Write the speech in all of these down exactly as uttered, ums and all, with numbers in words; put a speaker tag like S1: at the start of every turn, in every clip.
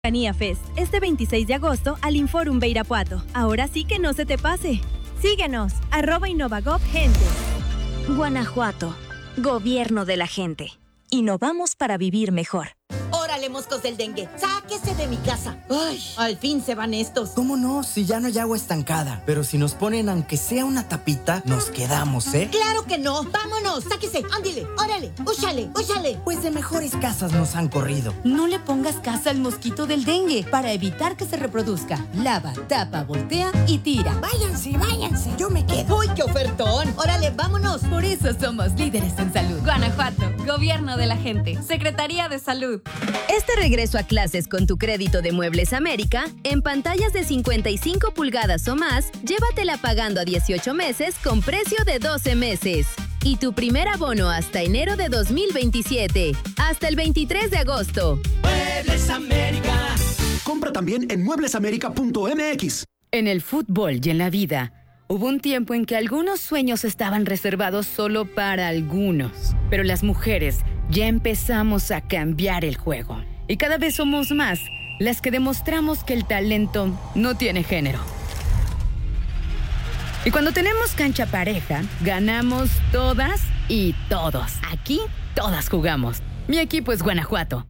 S1: Araucanía Fest, este veintiséis de agosto al Inforum Beirapuato. Ahora sí que no se te pase. Síguenos, arroba Innovagov Gente.
S2: Guanajuato, gobierno de la gente. Innovamos para vivir mejor.
S3: ¡Órale, moscos del dengue! ¡Sáquese de mi casa! ¡Ay! Al fin se van estos.
S4: ¿Cómo no? Si ya no hay agua estancada. Pero si nos ponen aunque sea una tapita, nos quedamos, ¿eh?
S3: ¡Claro que no! ¡Vámonos! ¡Sáquese! ¡Ándile! ¡Órale! ¡Úchale! ¡Úchale!
S4: Pues de mejores casas nos han corrido.
S5: No le pongas casa al mosquito del dengue para evitar que se reproduzca. Lava, tapa, voltea y tira.
S3: ¡Váyanse, váyanse! ¡Yo me quedo! ¡Uy, qué ofertón! ¡Órale, vámonos!
S5: Por eso somos líderes en salud.
S1: Guanajuato, gobierno de la gente. Secretaría de Salud.
S2: Este regreso a clases con tu crédito de Muebles América, en pantallas de cincuenta y cinco pulgadas o más, llévatela pagando a dieciocho meses con precio de doce meses. Y tu primer abono hasta enero de dos mil veintisiete. Hasta el veintitrés de agosto.
S6: Muebles América. Compra también en muebles américa punto m x.
S7: En el fútbol y en la vida, hubo un tiempo en que algunos sueños estaban reservados solo para algunos. Pero las mujeres ya empezamos a cambiar el juego. Y cada vez somos más las que demostramos que el talento no tiene género. Y cuando tenemos cancha pareja, ganamos todas y todos. Aquí, todas jugamos. Mi equipo es Guanajuato.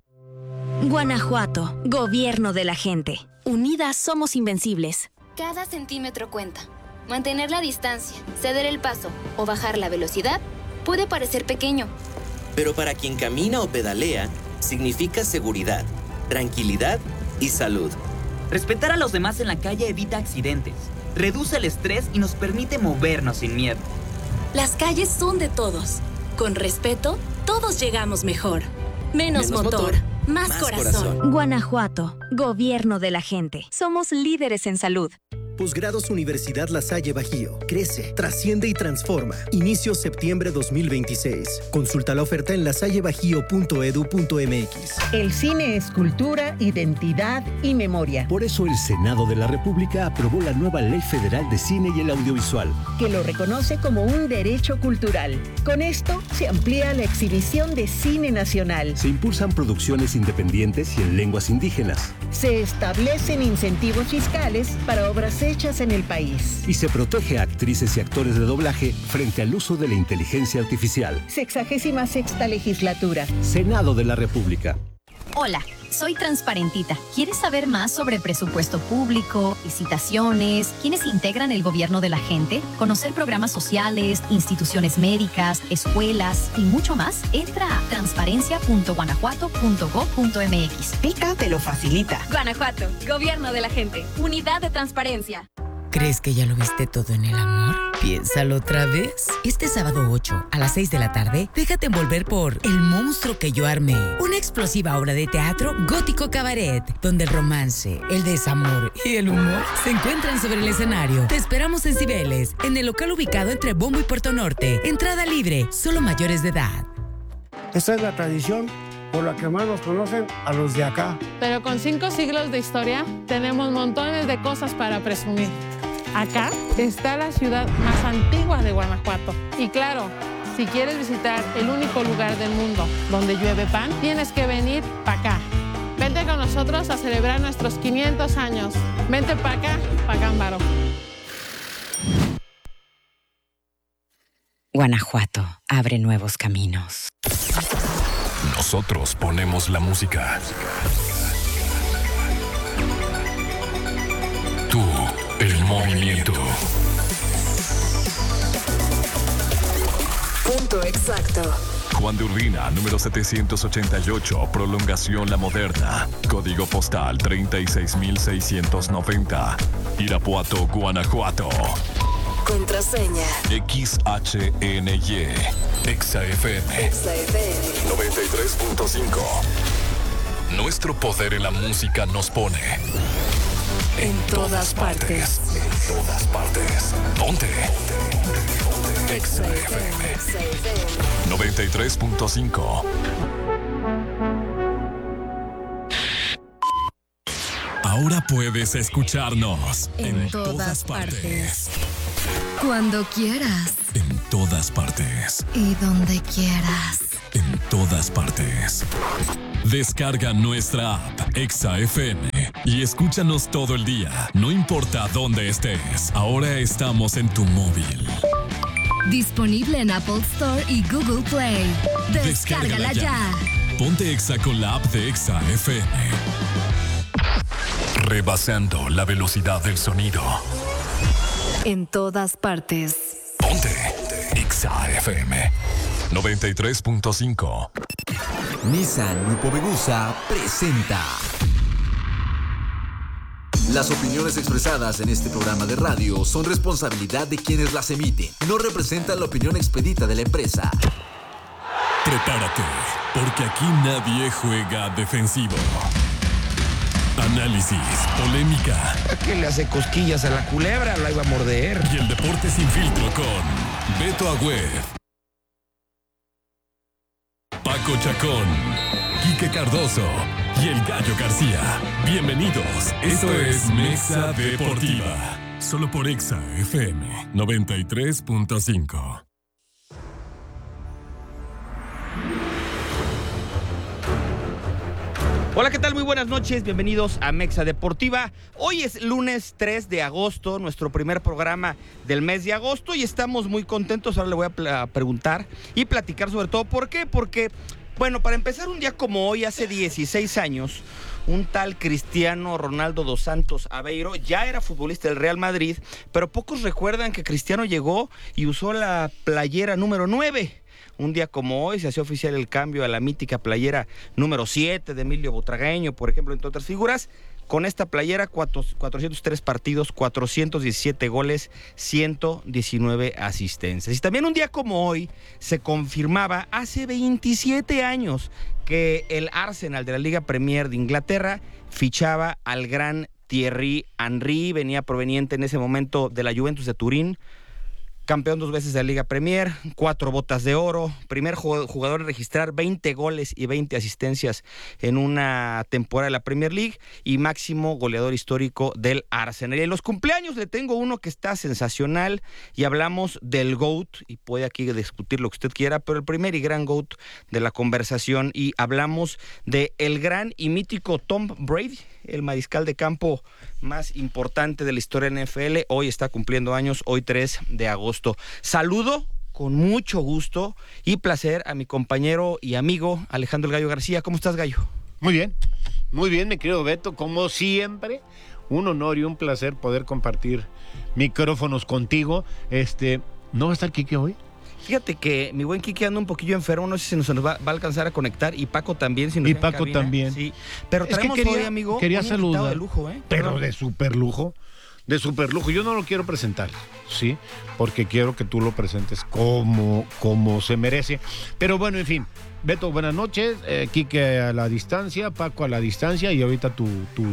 S2: Guanajuato, gobierno de la gente. Unidas somos invencibles.
S8: Cada centímetro cuenta. Mantener la distancia, ceder el paso o bajar la velocidad puede parecer pequeño.
S9: Pero para quien camina o pedalea, significa seguridad, tranquilidad y salud.
S10: Respetar a los demás en la calle evita accidentes, reduce el estrés y nos permite movernos sin miedo.
S11: Las calles son de todos. Con respeto, todos llegamos mejor. Menos, Menos motor, motor más, más corazón. corazón.
S2: Guanajuato, gobierno de la gente. Somos líderes en salud.
S12: Posgrados Universidad La Salle Bajío. Crece, trasciende y transforma. Inicio septiembre dos mil veintiséis. Consulta la oferta en lasallebajío punto edu punto m x.
S13: El cine es cultura, identidad y memoria.
S14: Por eso el Senado de la República aprobó la nueva Ley Federal de Cine y el Audiovisual,
S13: que lo reconoce como un derecho cultural. Con esto se amplía la exhibición de cine nacional.
S14: Se impulsan producciones independientes y en lenguas indígenas.
S13: Se establecen incentivos fiscales para obras hechas en el país.
S14: Y se protege a actrices y actores de doblaje frente al uso de la inteligencia artificial.
S13: Sexagésima sexta legislatura.
S14: Senado de la República.
S15: Hola, soy Transparentita. ¿Quieres saber más sobre presupuesto público, licitaciones, quiénes integran el gobierno de la gente, conocer programas sociales, instituciones médicas, escuelas y mucho más? Entra a transparencia punto guanajuato punto gob punto m x.
S3: Pica te lo facilita.
S1: Guanajuato, gobierno de la gente. Unidad de transparencia.
S16: ¿Crees que ya lo viste todo en el amor? Piénsalo otra vez. Este sábado ocho, a las seis de la tarde, déjate envolver por El monstruo que yo armé. Una explosiva obra de teatro gótico cabaret, donde el romance, el desamor y el humor se encuentran sobre el escenario. Te esperamos en Cibeles, en el local ubicado entre Bombo y Puerto Norte. Entrada libre, solo mayores de edad.
S17: Esta es la tradición por la que más nos conocen a los de acá.
S18: Pero con cinco siglos de historia, tenemos montones de cosas para presumir. Acá está la ciudad más antigua de Guanajuato. Y claro, si quieres visitar el único lugar del mundo donde llueve pan, tienes que venir para acá. Vente con nosotros a celebrar nuestros quinientos años. Vente para acá, para Gámbaro.
S16: Guanajuato abre nuevos caminos.
S19: Nosotros ponemos la música. Tú, el movimiento.
S20: Punto exacto.
S19: Juan de Urbina, número setecientos ochenta y ocho, prolongación La Moderna. Código postal treinta y seis mil seiscientos noventa. Irapuato, Guanajuato.
S20: Contraseña
S19: X H N Y Exa F M
S20: Exa F M
S19: noventa y tres punto cinco. Nuestro poder en la música nos pone
S20: en todas partes.
S19: En todas partes. Ponte Exa F M noventa y tres punto cinco. Ahora puedes escucharnos
S2: En todas partes. Cuando quieras.
S19: En todas partes.
S2: Y donde quieras.
S19: En todas partes. Descarga nuestra app Exa F M y escúchanos todo el día, no importa dónde estés. Ahora estamos en tu móvil.
S2: Disponible en Apple Store y Google Play. Descárgala,
S19: Descárgala
S2: ya.
S19: ya. Ponte Exa con la app de Exa F M. Rebasando la velocidad del sonido.
S15: En todas partes.
S19: Ponte Exa F M noventa y tres punto cinco.
S21: Nissan Grupo Vegusa presenta. Las opiniones expresadas en este programa de radio son responsabilidad de quienes las emiten. No representan la opinión expedita de la empresa.
S19: Prepárate, porque aquí nadie juega defensivo. Análisis, polémica.
S22: ¿Qué le hace cosquillas a la culebra? La iba a morder.
S19: Y el deporte sin filtro con Beto Agüed, Paco Chacón, Quique Cardoso y el Gallo García. Bienvenidos. Esto es Mexa Deportiva. Solo por Exa F M noventa y tres punto cinco.
S22: Hola, ¿qué tal? Muy buenas noches, bienvenidos a Mexa Deportiva. Hoy es lunes tres de agosto, nuestro primer programa del mes de agosto y estamos muy contentos. Ahora le voy a pl- preguntar y platicar sobre todo. ¿Por qué? Porque, bueno, para empezar, un día como hoy, hace dieciséis años, un tal Cristiano Ronaldo dos Santos Aveiro ya era futbolista del Real Madrid, pero pocos recuerdan que Cristiano llegó y usó la playera número nueve. Un día como hoy se hacía oficial el cambio a la mítica playera número siete de Emilio Butragueño, por ejemplo, entre otras figuras. Con esta playera, cuatrocientos tres partidos, cuatrocientos diecisiete goles, ciento diecinueve asistencias. Y también un día como hoy se confirmaba hace veintisiete años que el Arsenal de la Liga Premier de Inglaterra fichaba al gran Thierry Henry. Venía proveniente en ese momento de la Juventus de Turín. Campeón dos veces de la Liga Premier, cuatro botas de oro, primer jugador en registrar veinte goles y veinte asistencias en una temporada de la Premier League y máximo goleador histórico del Arsenal. Y en los cumpleaños le tengo uno que está sensacional y hablamos del GOAT, y puede aquí discutir lo que usted quiera, pero el primer y gran GOAT de la conversación, y hablamos de el gran y mítico Tom Brady, el mariscal de campo más importante de la historia de N F L. Hoy está cumpliendo años, hoy tres de agosto. Saludo con mucho gusto y placer a mi compañero y amigo Alejandro el Gallo García. ¿Cómo estás, Gallo?
S23: Muy bien, muy bien, mi querido Beto. Como siempre, un honor y un placer poder compartir micrófonos contigo. Este, ¿no va a estar Quique hoy?
S22: Fíjate que mi buen Quique anda un poquillo enfermo, no sé si nos, nos va, va a alcanzar a conectar, y Paco también. Si nos
S23: y Paco también.
S22: Sí. Pero
S23: es
S22: traemos
S23: que quería,
S22: hoy, amigo,
S23: quería
S22: un
S23: saludar,
S22: de lujo, ¿eh?
S23: pero
S22: Perdón.
S23: de super lujo, de super lujo. Yo no lo quiero presentar, ¿sí? Porque quiero que tú lo presentes como, como se merece. Pero bueno, en fin. Beto, buenas noches. Eh, Quique a la distancia, Paco a la distancia y ahorita tu, tu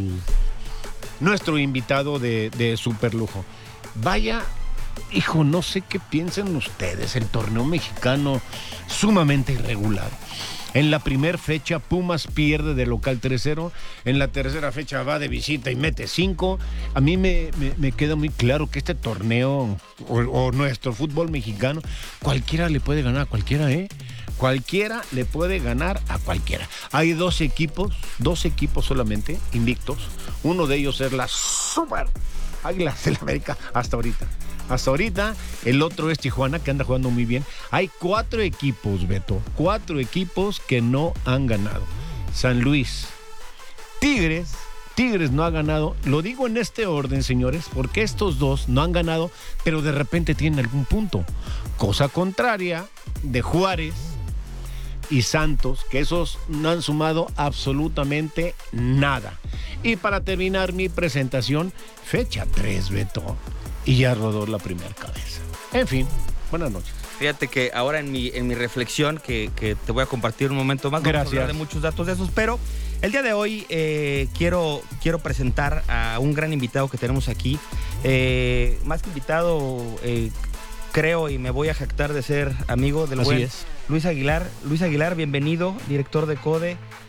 S23: nuestro invitado de, de super lujo. Vaya... Hijo, no sé qué piensan ustedes, el torneo mexicano sumamente irregular. En la primera fecha Pumas pierde de local tres cero, en la tercera fecha va de visita y mete cinco. A mí me, me, me queda muy claro que este torneo o, o nuestro fútbol mexicano, cualquiera le puede ganar a cualquiera, ¿eh? Cualquiera le puede ganar a cualquiera. Hay dos equipos, dos equipos solamente, invictos. Uno de ellos es la Super Águilas del América hasta ahorita. Hasta ahorita, el otro es Tijuana, que anda jugando muy bien. Hay cuatro equipos, Beto, cuatro equipos que no han ganado. San Luis, Tigres, Tigres no ha ganado. Lo digo en este orden, señores, porque estos dos no han ganado, pero de repente tienen algún punto. Cosa contraria de Juárez y Santos, que esos no han sumado absolutamente nada. Y para terminar mi presentación, fecha tres, Beto. Y ya rodó la primera cabeza. En fin, buenas noches.
S22: Fíjate que ahora en mi, en mi reflexión, que, que te voy a compartir un momento más, vamos
S23: Gracias.
S22: a hablar de muchos datos de esos, pero el día de hoy eh, quiero, quiero presentar a un gran invitado que tenemos aquí. Eh, más que invitado, eh, creo y me voy a jactar de ser amigo del
S23: Así
S22: buen
S23: es.
S22: Luis Aguilar. Luis Aguilar, bienvenido, director de CODE.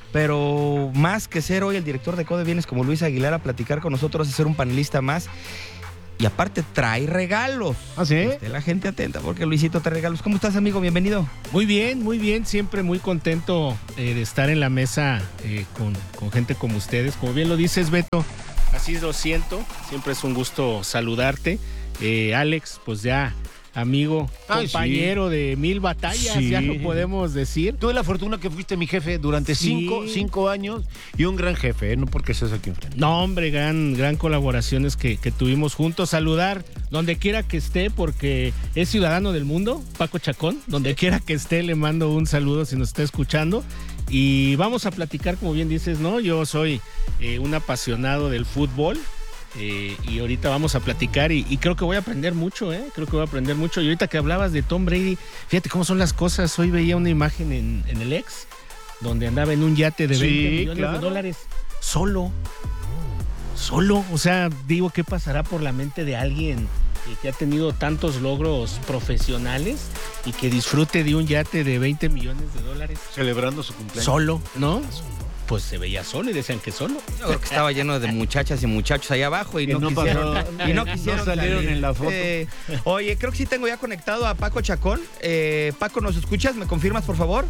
S22: pero más que ser hoy el director de Code vienes como Luis Aguilar a platicar con nosotros, a ser un panelista más. Y aparte trae regalos.
S23: ¿Ah, sí?
S22: Esté la gente atenta porque Luisito trae regalos. ¿Cómo estás, amigo? Bienvenido.
S4: Muy bien, muy bien. Siempre muy contento eh, de estar en la mesa eh, con, con gente como ustedes. Como bien lo dices, Beto, así lo siento. Siempre es un gusto saludarte. Eh, Alex, pues ya amigo,
S23: Ay,
S4: compañero
S23: sí.
S4: de mil batallas,
S23: Sí.
S4: ya lo podemos decir.
S23: Tuve la fortuna que fuiste mi jefe durante
S4: Sí.
S23: cinco, cinco años y un gran jefe, ¿eh? No porque seas aquí enfrente.
S4: No, hombre, gran, gran colaboraciones que, que tuvimos juntos. Saludar donde quiera que esté, porque es ciudadano del mundo, Paco Chacón. Donde quiera que esté, le mando un saludo si nos está escuchando. Y vamos a platicar, como bien dices, ¿no? Yo soy eh, un apasionado del fútbol. Eh, y ahorita vamos a platicar y, y creo que voy a aprender mucho, ¿eh? Creo que voy a aprender mucho. Y ahorita que hablabas de Tom Brady, fíjate cómo son las cosas. Hoy veía una imagen en, en el X, donde andaba en un yate de veinte
S23: Sí,
S4: millones
S23: claro.
S4: de dólares. Solo. Solo. O sea, digo, ¿qué pasará por la mente de alguien eh, que ha tenido tantos logros profesionales y que disfrute de un yate de veinte millones de dólares?
S23: Celebrando su cumpleaños.
S4: Solo, ¿no? Pues se veía solo y decían que solo.
S22: Yo creo que estaba lleno de muchachas y muchachos ahí abajo y
S23: Que
S22: no,
S23: no
S22: quisieron,
S23: pasó-
S22: y no
S23: no
S22: quisieron
S23: salieron
S22: salir.
S23: en la foto.
S22: Eh, oye, creo que sí tengo ya conectado a Paco Chacón. Eh, Paco, ¿nos escuchas? ¿Me confirmas, por favor?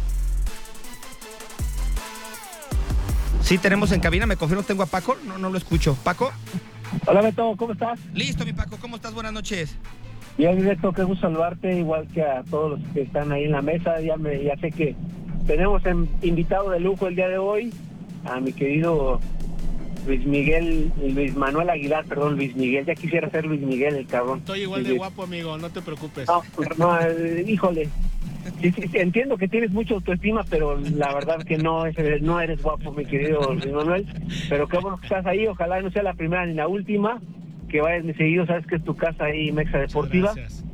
S22: Sí, tenemos en cabina. ¿Me confirmas? ¿Tengo a Paco? No, no lo escucho. ¿Paco?
S5: Hola, Beto, ¿cómo estás?
S22: Listo, mi Paco. ¿Cómo estás? Buenas noches.
S5: Bien, Beto, qué gusto saludarte, igual que a todos los que están ahí en la mesa. Ya me, ya sé que tenemos en- invitado de lujo el día de hoy a mi querido Luis Miguel, Luis Manuel Aguilar, perdón, Luis Miguel. Ya quisiera ser Luis Miguel, el cabrón.
S4: Estoy igual de
S5: Sí,
S4: guapo, amigo, no te preocupes.
S5: No, no, eh, híjole. Sí, sí, sí, entiendo que tienes mucha autoestima, pero la verdad que no, es, no eres guapo, mi querido Luis Manuel. Pero qué bueno que estás ahí. Ojalá no sea la primera ni la última. Que vayas muy seguido, sabes que es tu casa ahí, Mexa Deportiva.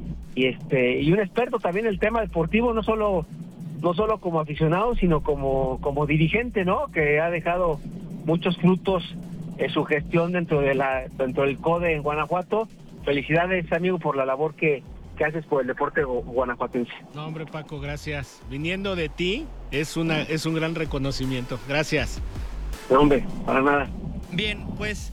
S5: Y este y un experto también en el tema deportivo, no solo no solo como aficionado, sino como como dirigente, ¿no? Que ha dejado muchos frutos en su gestión dentro de la dentro del CODE en Guanajuato. Felicidades, amigo, por la labor que, que haces por el deporte gu- guanajuatense.
S4: No, hombre, Paco, gracias. Viniendo de ti, es una es un gran reconocimiento. Gracias.
S5: No, hombre, para nada.
S22: Bien, pues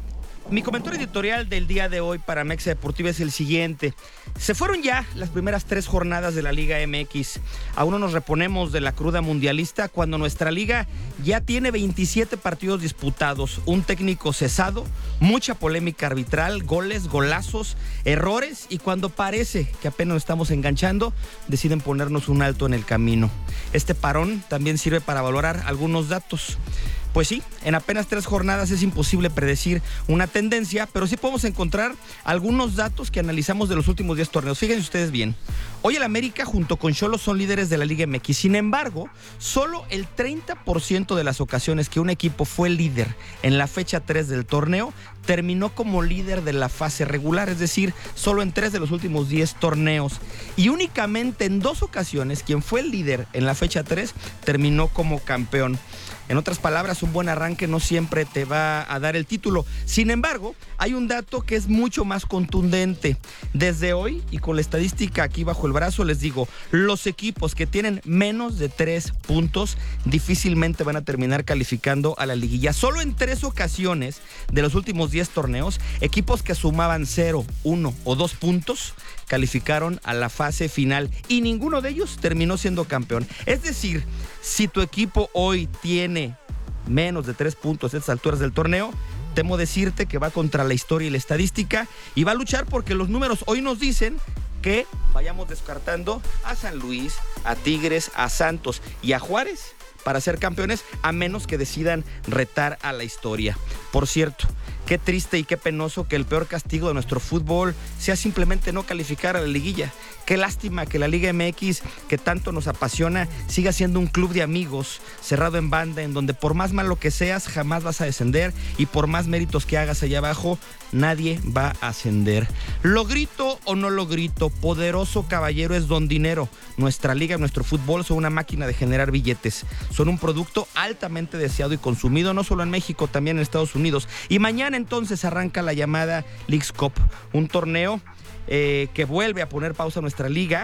S22: mi comentario editorial del día de hoy para Mexa Deportiva es el siguiente. Se fueron ya las primeras tres jornadas de la Liga M X. Aún no nos reponemos de la cruda mundialista cuando nuestra liga ya tiene veintisiete partidos disputados, un técnico cesado, mucha polémica arbitral, goles, golazos, errores y cuando parece que apenas nos estamos enganchando, deciden ponernos un alto en el camino. Este parón también sirve para valorar algunos datos. Pues sí, en apenas tres jornadas es imposible predecir una tendencia, pero sí podemos encontrar algunos datos que analizamos de los últimos diez torneos. Fíjense ustedes bien. Hoy el América junto con Xolos son líderes de la Liga M X. Sin embargo, solo el treinta por ciento de las ocasiones que un equipo fue líder en la fecha tres del torneo terminó como líder de la fase regular, es decir, solo en tres de los últimos diez torneos. Y únicamente en dos ocasiones quien fue el líder en la fecha tres terminó como campeón. En otras palabras, un buen arranque no siempre te va a dar el título. Sin embargo, hay un dato que es mucho más contundente. Desde hoy, y con la estadística aquí bajo el brazo, les digo, los equipos que tienen menos de tres puntos difícilmente van a terminar calificando a la liguilla. Solo en tres ocasiones de los últimos diez torneos, equipos que sumaban cero, uno o dos puntos calificaron a la fase final y ninguno de ellos terminó siendo campeón. Es decir, si tu equipo hoy tiene menos de tres puntos a estas alturas del torneo, temo decirte que va contra la historia y la estadística y va a luchar porque los números hoy nos dicen que vayamos descartando a San Luis, a Tigres, a Santos y a Juárez para ser campeones, a menos que decidan retar a la historia. Por cierto, qué triste y qué penoso que el peor castigo de nuestro fútbol sea simplemente no calificar a la liguilla. Qué lástima que la Liga M X, que tanto nos apasiona, siga siendo un club de amigos, cerrado en banda, en donde por más malo que seas, jamás vas a descender y por más méritos que hagas allá abajo, nadie va a ascender. Lo grito o no lo grito, poderoso caballero es don dinero. Nuestra liga, nuestro fútbol son una máquina de generar billetes. Son un producto altamente deseado y consumido, no solo en México, también en Estados Unidos. Y mañana entonces arranca la llamada Leagues Cup, un torneo eh, que vuelve a poner pausa a nuestra liga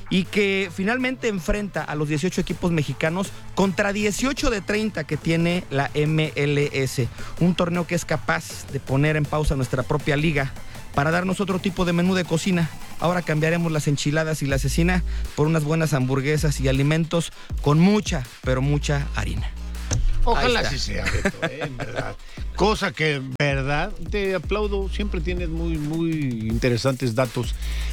S22: y que finalmente enfrenta a los dieciocho equipos mexicanos contra dieciocho de treinta que tiene la M L S. Un torneo que es capaz de poner en pausa nuestra propia liga para darnos otro tipo de menú de cocina. Ahora cambiaremos las enchiladas y la cecina por unas buenas hamburguesas y alimentos con mucha, pero mucha harina.
S23: Ojalá así sea, Beto, ¿eh? En verdad. Cosa que, en verdad, te aplaudo. Siempre tienes muy, muy interesantes datos.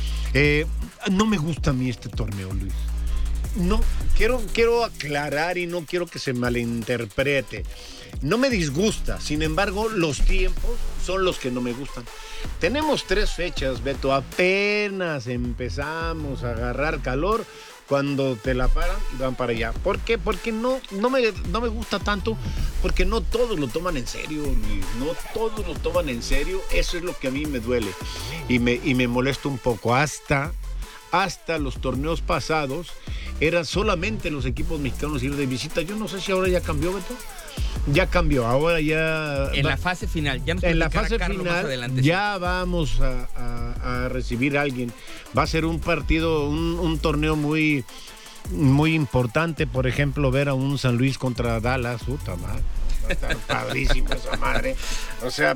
S23: Eh, no me gusta a mí este torneo, Luis. No, quiero, quiero aclarar y no quiero que se malinterprete. No me disgusta, sin embargo, los tiempos son los que no me gustan. Tenemos tres fechas, Beto, apenas empezamos a agarrar calor cuando te la paran y van para allá. ¿Por qué? Porque no, no, me, no me gusta tanto, porque no todos lo toman en serio, Luis. No todos lo toman en serio, eso es lo que a mí me duele y me, y me molesta un poco. Hasta, hasta los torneos pasados eran solamente los equipos mexicanos ir de visita. Yo no sé si ahora ya cambió, Beto. Ya cambió, ahora ya...
S22: En
S23: va,
S22: la fase final, ya nos
S23: en la fase
S22: final más adelante,
S23: ya
S22: sí.
S23: vamos a, a, a recibir a alguien. Va a ser un partido, un, un torneo muy, muy importante. Por ejemplo, ver a un San Luis contra Dallas, puta madre. Va a estar padrísimo esa madre. O sea,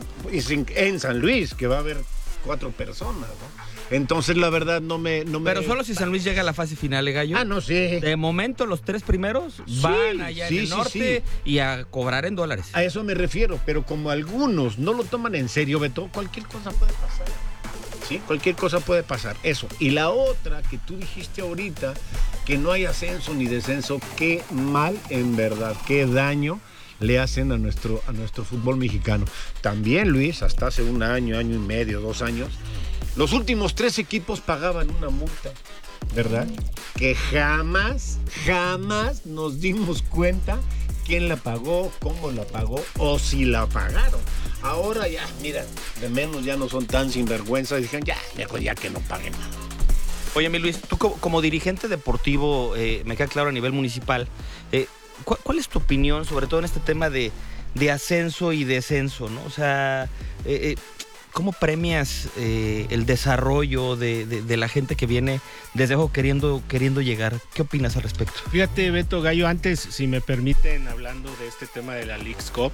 S23: en San Luis, que va a haber cuatro personas, ¿no? Entonces, la verdad, no me... No me...
S22: Pero solo si San Luis llega a la fase final, ¿eh, Gallo?
S23: Ah, no, sí.
S22: De momento, los tres primeros sí, van allá sí, en el sí, norte sí. y a cobrar en dólares.
S23: A eso me refiero, pero como algunos no lo toman en serio, Beto, cualquier cosa puede pasar. Sí, cualquier cosa puede pasar. Eso. Y la otra que tú dijiste ahorita, que no hay ascenso ni descenso, qué mal, en verdad, qué daño le hacen a nuestro, a nuestro fútbol mexicano. También, Luis, hasta hace un año, año y medio, dos años, los últimos tres equipos pagaban una multa, ¿verdad? Que jamás, jamás nos dimos cuenta quién la pagó, cómo la pagó o si la pagaron. Ahora ya, mira, de menos ya no son tan sinvergüenzas, dijeron ya, mejor ya que no paguen nada.
S22: Oye, mi Luis, tú como, como dirigente deportivo, eh, me queda claro a nivel municipal, eh, ¿cuál, ¿cuál es tu opinión sobre todo en este tema de, de ascenso y descenso, ¿no? O sea, eh, eh, ¿cómo premias eh, el desarrollo de, de, de la gente que viene desde abajo queriendo, queriendo llegar? ¿Qué opinas al respecto?
S4: Fíjate, Beto, Gallo, antes, si me permiten, hablando de este tema de la Leagues Cup,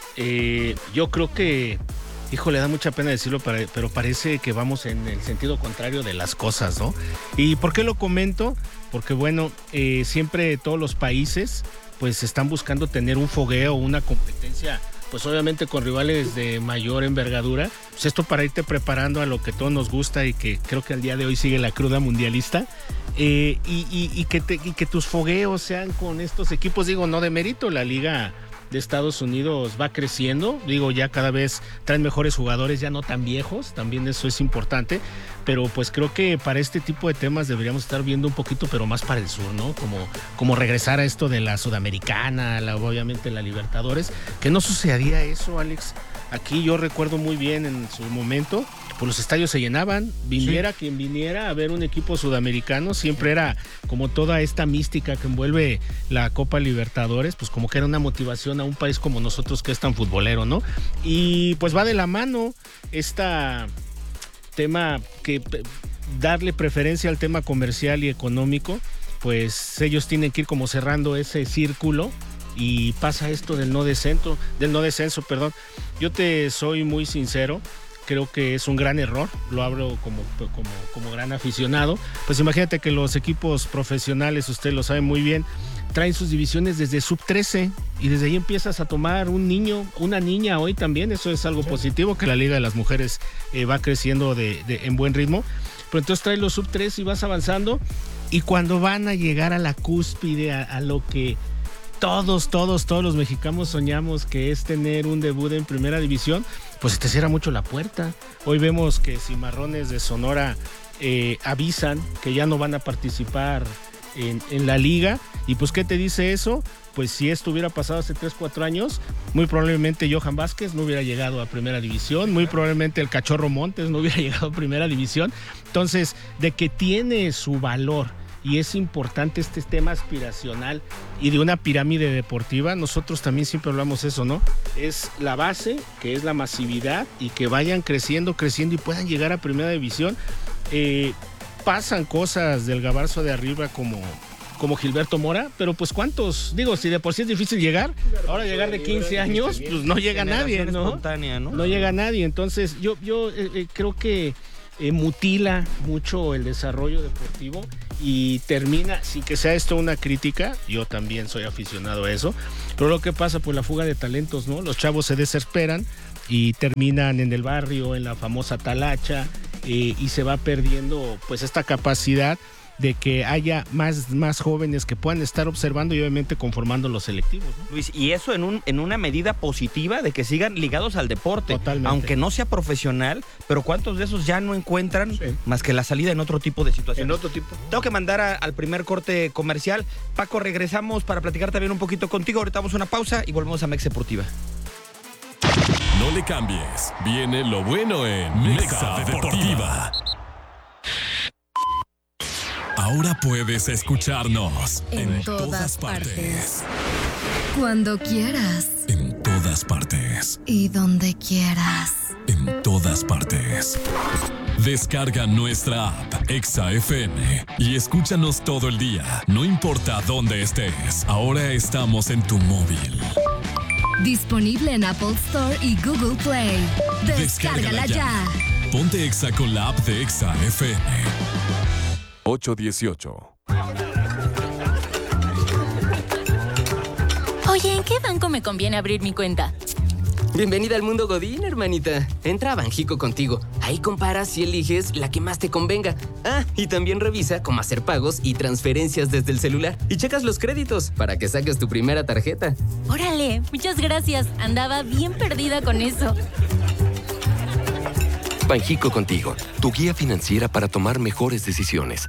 S4: eh, yo creo que, hijo, le da mucha pena decirlo, pero parece que vamos en el sentido contrario de las cosas, ¿no? ¿Y por qué lo comento? Porque, bueno, eh, siempre todos los países, pues, están buscando tener un fogueo, una competencia, pues obviamente con rivales de mayor envergadura, pues esto para irte preparando a lo que todos nos gusta y que creo que al día de hoy sigue la cruda mundialista, eh, y, y, y, que te, y que tus fogueos sean con estos equipos, digo, no de mérito, la liga de Estados Unidos va creciendo, digo, ya cada vez traen mejores jugadores, ya no tan viejos, también eso es importante, pero pues creo que para este tipo de temas deberíamos estar viendo un poquito, pero más para el sur, ¿no? Como, como regresar a esto de la Sudamericana, la, obviamente la Libertadores, que no sucedía eso, Alex. Aquí yo recuerdo muy bien en su momento, pues los estadios se llenaban, viniera sí. quien viniera a ver un equipo sudamericano, siempre era como toda esta mística que envuelve la Copa Libertadores, pues como que era una motivación a un país como nosotros que es tan futbolero, ¿no? Y pues va de la mano esta tema que darle preferencia al tema comercial y económico, pues ellos tienen que ir como cerrando ese círculo. Y pasa esto del no descenso, del no descenso, perdón. Yo te soy muy sincero, creo que es un gran error, lo hablo como, como, como gran aficionado. Pues imagínate que los equipos profesionales, usted lo sabe muy bien, traen sus divisiones desde sub trece y desde ahí empiezas a tomar un niño, una niña hoy también, eso es algo sí. positivo, que la Liga de las Mujeres eh, va creciendo de, de, en buen ritmo. Pero entonces traes los sub trece y vas avanzando, y cuando van a llegar a la cúspide, a, a lo que todos, todos, todos los mexicanos soñamos, que es tener un debut en primera división, pues se te cierra mucho la puerta. Hoy vemos que Cimarrones de Sonora eh, avisan que ya no van a participar en, en la liga, y pues ¿qué te dice eso? Pues si esto hubiera pasado hace tres, cuatro años, muy probablemente Johan Vázquez no hubiera llegado a primera división, muy probablemente el Cachorro Montes no hubiera llegado a primera división. Entonces, de que tiene su valor y es importante este tema aspiracional y de una pirámide deportiva, nosotros también siempre hablamos eso, ¿no? Es la base, que es la masividad, y que vayan creciendo, creciendo y puedan llegar a primera división. Eh, pasan cosas del Gabarzo de arriba como, como Gilberto Mora, pero pues cuántos, digo, si de por sí es difícil llegar, ahora llegar de quince años, pues no llega nadie, ¿no?
S22: Espontánea, ¿no?
S4: No llega nadie, entonces yo, yo eh, eh, creo que eh, mutila mucho el desarrollo deportivo y termina, sin que sea esto una crítica, yo también soy aficionado a eso, pero lo que pasa, pues la fuga de talentos, ¿no? Los chavos se desesperan y terminan en el barrio, en la famosa talacha, eh, y se va perdiendo pues esta capacidad de que haya más, más jóvenes que puedan estar observando y obviamente conformando los selectivos, ¿no?
S22: Luis, y eso en un en una medida positiva de que sigan ligados al deporte,
S4: Totalmente.
S22: Aunque no sea profesional, pero ¿cuántos de esos ya no encuentran sí. más que la salida en otro tipo de situaciones?
S23: En otro tipo.
S22: Tengo que mandar a, al primer corte comercial. Paco, regresamos para platicar también un poquito contigo. Ahorita vamos a una pausa y volvemos a Mexa Deportiva.
S19: No le cambies. Viene lo bueno en Mexa Deportiva. Ahora puedes escucharnos
S2: en, en todas, todas partes. partes. Cuando quieras.
S19: En todas partes.
S2: Y donde quieras.
S19: En todas partes. Descarga nuestra app Exa F M y escúchanos todo el día. No importa dónde estés. Ahora estamos en tu móvil.
S2: Disponible en Apple Store y Google Play. Descárgala, Descárgala ya.
S19: ya. Ponte Exa con la app de Exa F M. ocho dieciocho.
S11: Oye, ¿en qué banco me conviene abrir mi cuenta?
S6: Bienvenida al mundo Godín, hermanita. Entra a Banjico Contigo. Ahí comparas y eliges la que más te convenga. Ah, y también revisa cómo hacer pagos y transferencias desde el celular. Y checas los créditos para que saques tu primera tarjeta.
S11: Órale, muchas gracias. Andaba bien perdida con eso.
S7: Banjico Contigo, tu guía financiera para tomar mejores decisiones.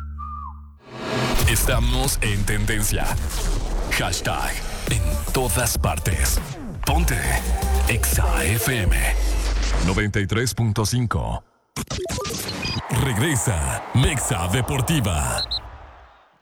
S19: Estamos en tendencia. Hashtag en todas partes. Ponte Exa F M noventa y tres punto cinco. Regresa Mexa Deportiva.